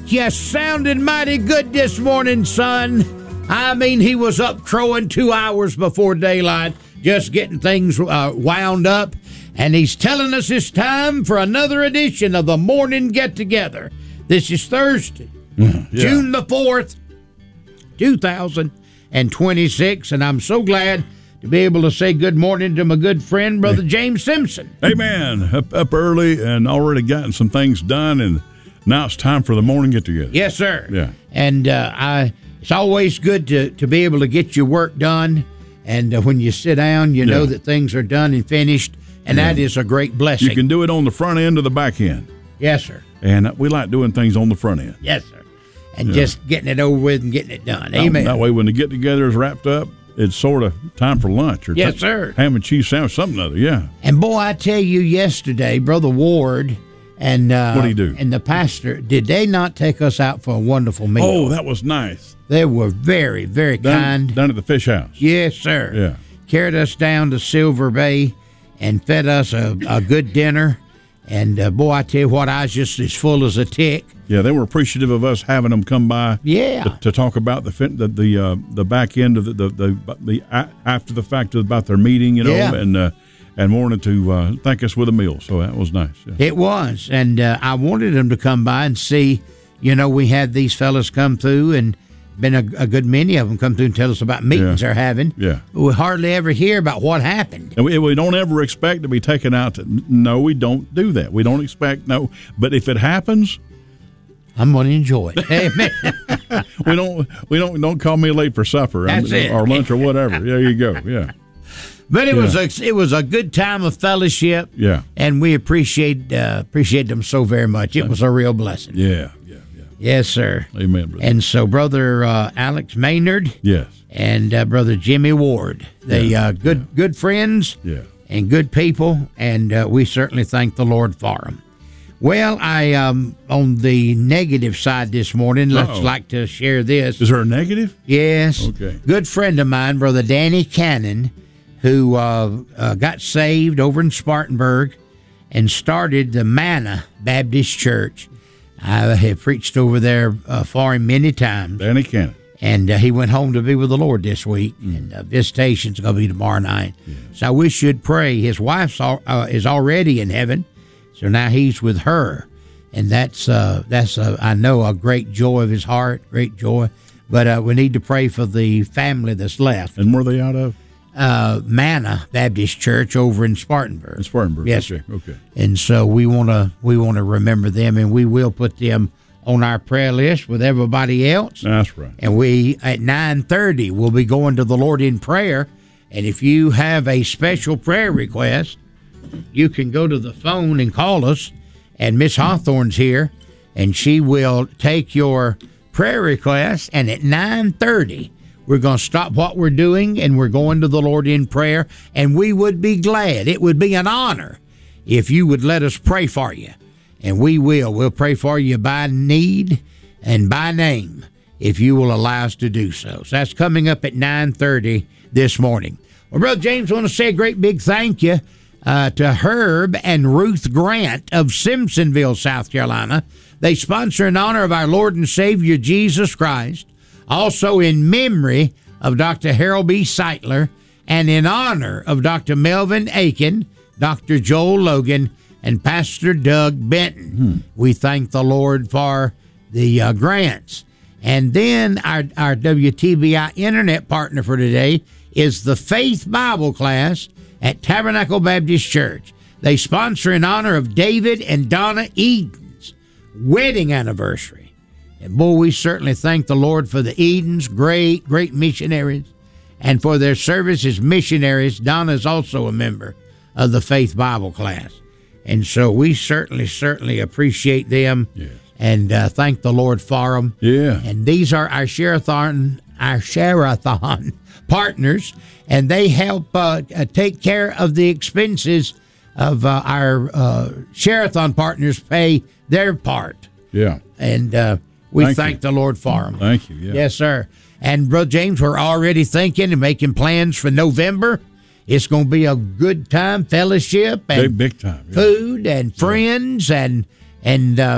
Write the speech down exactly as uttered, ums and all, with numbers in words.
Mike, you sounded mighty good this morning, son. I mean, he was up crowing two hours before daylight, just getting things uh, wound up. And he's telling us it's time for another edition of the Morning Get-Together. This is Thursday, mm, yeah. June the fourth, two thousand twenty-six. And I'm so glad to be able to say good morning to my good friend, Brother James Simpson. Hey, man, up, up early and already gotten some things done, and now it's time for the Morning Get-Together. Yes, sir. Yeah. And uh, I, it's always good to, to be able to get your work done, and uh, when you sit down, you yeah. know that things are done and finished, and yeah. that is a great blessing. You can do it on the front end or the back end. Yes, sir. And we like doing things on the front end. Yes, sir. And yeah. just getting it over with and getting it done. Amen. That, that way, when the get-together is wrapped up, it's sort of time for lunch. Or yes, t- sir. Ham and cheese sandwich, something other, yeah. And, boy, I tell you, yesterday, Brother Ward and uh, what did he do? And the pastor, did they not take us out for a wonderful meal? Oh, that was nice. They were very, very down, kind. Down at the Fish House. Yes, sir. Yeah. Carried us down to Silver Bay and fed us a, a good dinner. And, uh, boy, I tell you what, I was just as full as a tick. Yeah, they were appreciative of us having them come by. Yeah. To, to talk about the the the, uh, the back end of the the, the, the uh, after the fact about their meeting, you know, yeah. and uh, and wanted to uh, thank us with a meal. So that was nice. Yeah. It was, and uh, I wanted them to come by and see. You know, we had these fellas come through, and been a, a good many of them come through and tell us about meetings yeah. they're having. Yeah. We hardly ever hear about what happened. And we, we don't ever expect to be taken out. To, no, we don't do that. We don't expect no. But if it happens, I'm going to enjoy it. Amen. we don't. We don't. Don't call me late for supper That's or, it. or lunch or whatever. There you go. Yeah. But it yeah. was a it was a good time of fellowship. Yeah. And we appreciate uh, appreciate them so very much. It was a real blessing. Yeah. Yeah. Yeah. Yes, sir. Amen, brother. And so, Brother uh, Alex Maynard. Yes. And uh, Brother Jimmy Ward. They yeah. uh, good yeah. good friends. Yeah. And good people, and uh, we certainly thank the Lord for them. Well, I um on the negative side this morning, let's Uh-oh. like to share this. Is there a negative? Yes. Okay. Good friend of mine, Brother Danny Cannon, who uh, uh, got saved over in Spartanburg and started the Manna Baptist Church. I have preached over there uh, for him many times. Danny Cannon. And uh, he went home to be with the Lord this week, mm. and uh, visitation's going to be tomorrow night. Yes. So we should pray. His wife uh, is already in heaven, so now he's with her, and that's uh, that's uh, I know a great joy of his heart, great joy. But uh, we need to pray for the family that's left. And where are they out of? Uh, Manna Baptist Church over in Spartanburg. In Spartanburg, yes, okay. okay. And so we want to we want to remember them, and we will put them on our prayer list with everybody else. That's right. And we, at nine thirty, will be going to the Lord in prayer. And if you have a special prayer request, you can go to the phone and call us. And Miss Hawthorne's here, and she will take your prayer request. And at nine thirty, we're going to stop what we're doing, and we're going to the Lord in prayer. And we would be glad. It would be an honor if you would let us pray for you. And we will. We'll pray for you by need and by name if you will allow us to do so. So that's coming up at nine thirty this morning. Well, Brother James, I want to say a great big thank you uh, to Herb and Ruth Grant of Simpsonville, South Carolina. They sponsor in honor of our Lord and Savior Jesus Christ, also in memory of Doctor Harold B. Seitler, and in honor of Doctor Melvin Aiken, Doctor Joel Logan, and Pastor Doug Benton. Hmm. We thank the Lord for the uh, grants. And then our, our W T B I internet partner for today is the Faith Bible class at Tabernacle Baptist Church. They sponsor in honor of David and Donna Eden's wedding anniversary. And boy, we certainly thank the Lord for the Edens, great, great missionaries, and for their service as missionaries. Donna is also a member of the Faith Bible class. And so we certainly, certainly appreciate them yes. and uh, thank the Lord for them. Yeah. And these are our Share-a-thon, our Share-a-thon partners, and they help uh, uh, take care of the expenses of uh, our uh, Share-a-thon partners pay their part. Yeah. And uh, we thank, thank the Lord for them. Thank you. Yeah. Yes, sir. And, Brother James, we're already thinking and making plans for November. It's going to be a good time, fellowship, and big, big time. Yeah. food and friends, yeah. and and uh,